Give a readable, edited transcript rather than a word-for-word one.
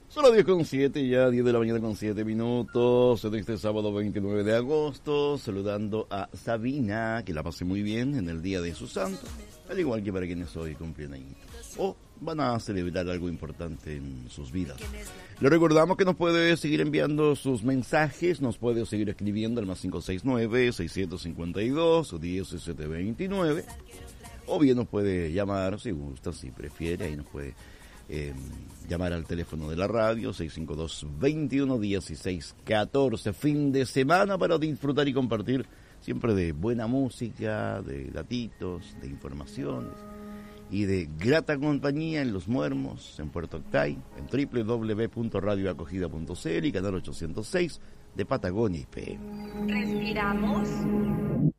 Son las 10:07, ya 10 de la mañana con 7 minutos, de este sábado 29 de agosto, saludando a Sabina, que la pase muy bien en el día de su santo, al igual que para quienes hoy cumplen añitos, o van a celebrar algo importante en sus vidas. Le recordamos que nos puede seguir enviando sus mensajes, nos puede seguir escribiendo al más 569-652-1729, o bien nos puede llamar, si gusta, si prefiere, ahí nos puede llamar al teléfono de la radio 652-21-16-14. Fin de semana para disfrutar y compartir siempre de buena música, de datitos, de informaciones y de grata compañía en Los Muermos, en Puerto Octay, en www.radioacogida.cl y canal 806 de Patagonia IP. Respiramos